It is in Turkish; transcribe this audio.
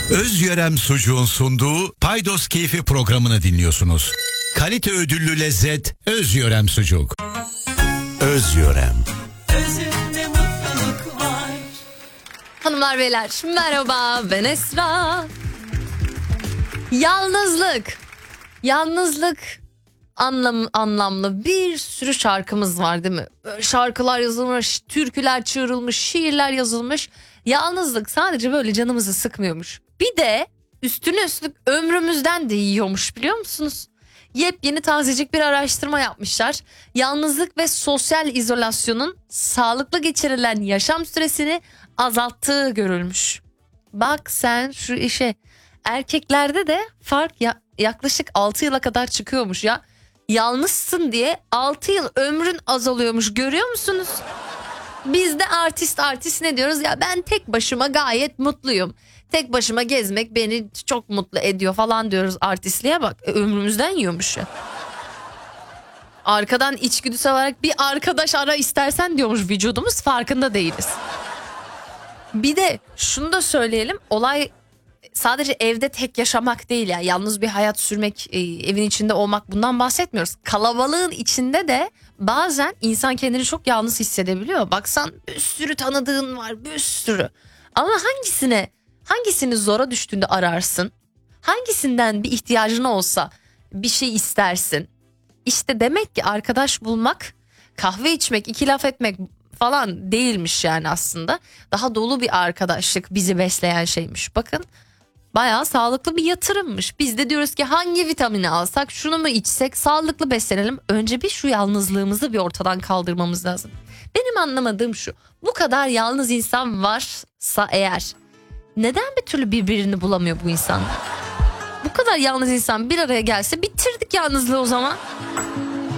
Özyörem Sucuğun sunduğu Paydos Keyfi programını dinliyorsunuz. Kalite ödüllü lezzet Özyörem Sucuk. Özyörem. Özünde mutluluk var. Hanımlar beyler merhaba, ben Esra. Yalnızlık anlamlı bir sürü şarkımız var değil mi? Böyle şarkılar yazılmış, türküler çığırılmış, şiirler yazılmış. Yalnızlık sadece böyle canımızı sıkmıyormuş. Bir de üstüne üstlük ömrümüzden de yiyormuş, biliyor musunuz? Yepyeni tazecik bir araştırma yapmışlar. Yalnızlık ve sosyal izolasyonun sağlıklı geçirilen yaşam süresini azalttığı görülmüş. Bak sen şu işe. Erkeklerde de fark yaklaşık 6 yıla kadar çıkıyormuş ya. Yalnızsın diye 6 yıl ömrün azalıyormuş, görüyor musunuz? Biz de artist ne diyoruz ya, ben tek başıma gayet mutluyum. Tek başıma gezmek beni çok mutlu ediyor falan diyoruz, artistliğe bak. Ömrümüzden yiyormuş ya. Arkadan içgüdüsel olarak bir arkadaş ara istersen diyormuş vücudumuz, farkında değiliz. Bir de şunu da söyleyelim, olay sadece evde tek yaşamak değil ya, yalnız bir hayat sürmek, evin içinde olmak, bundan bahsetmiyoruz. Kalabalığın içinde de bazen insan kendini çok yalnız hissedebiliyor. Baksan bir sürü tanıdığın var, bir sürü. Ama hangisini zora düştüğünde ararsın? Hangisinden bir ihtiyacın olsa bir şey istersin? İşte demek ki arkadaş bulmak, kahve içmek, iki laf etmek falan değilmiş yani aslında. Daha dolu bir arkadaşlık bizi besleyen şeymiş. Bakın, bayağı sağlıklı bir yatırımmış. Biz de diyoruz ki hangi vitamini alsak, şunu mu içsek, sağlıklı beslenelim. Önce bir şu yalnızlığımızı bir ortadan kaldırmamız lazım. Benim anlamadığım şu: bu kadar yalnız insan varsa eğer, neden bir türlü birbirini bulamıyor bu insanlar? Bu kadar yalnız insan bir araya gelse bitirdik yalnızlığı o zaman.